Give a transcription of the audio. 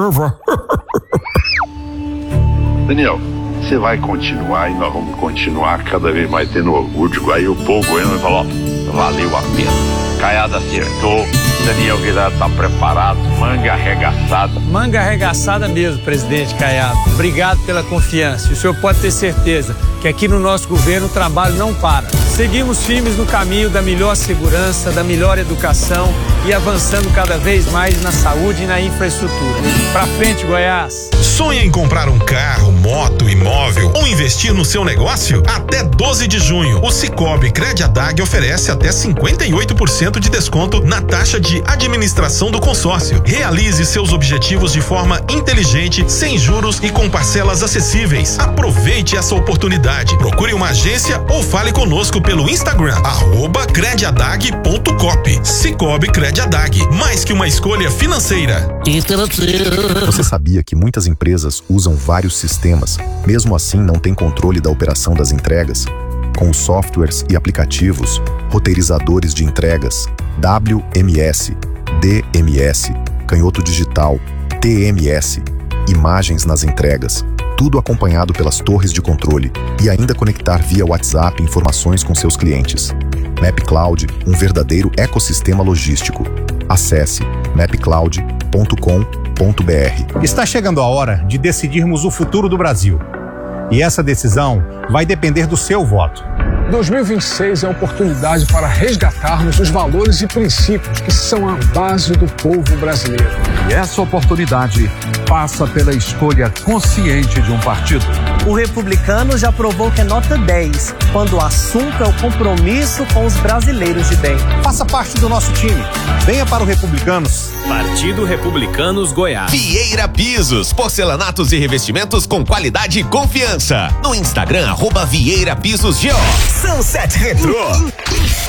Daniel, você vai continuar e nós vamos continuar cada vez mais tendo orgulho. Aí o povo goiano vai falar, ó, valeu a pena. Caiado acertou, Daniel Guilherme tá preparado, manga arregaçada. Manga arregaçada mesmo, presidente Caiado. Obrigado pela confiança. E o senhor pode ter certeza que aqui no nosso governo o trabalho não para. Seguimos firmes no caminho da melhor segurança, da melhor educação e avançando cada vez mais na saúde e na infraestrutura. Pra frente, Goiás! Sonha em comprar um carro, moto, imóvel ou investir no seu negócio? Até 12 de junho, o Sicoob Crediadag oferece até 58% de desconto na taxa de administração do consórcio. Realize seus objetivos de forma inteligente, sem juros e com parcelas acessíveis. Aproveite essa oportunidade. Procure uma agência ou fale conosco pelo Instagram, @crediadag.cop. Sicoob Crediadag, mais que uma escolha financeira. Você sabia que muitas empresas usam vários sistemas, mesmo assim não tem controle da operação das entregas? Com softwares e aplicativos, roteirizadores de entregas, WMS, DMS, canhoto digital, TMS, imagens nas entregas, tudo acompanhado pelas torres de controle e ainda conectar via WhatsApp informações com seus clientes. MapCloud, um verdadeiro ecossistema logístico. Acesse mapcloud.com.br. Está chegando a hora de decidirmos o futuro do Brasil. E essa decisão vai depender do seu voto. 2026 é a oportunidade para resgatarmos os valores e princípios que são a base do povo brasileiro. E essa oportunidade passa pela escolha consciente de um partido. O Republicano já provou que é nota 10, quando o assunto é o compromisso com os brasileiros de bem. Faça parte do nosso time. Venha para o Republicanos. Partido Republicanos Goiás. Vieira Pisos, porcelanatos e revestimentos com qualidade e confiança. No Instagram, @Vieira Pisos GO. Sunset Retro.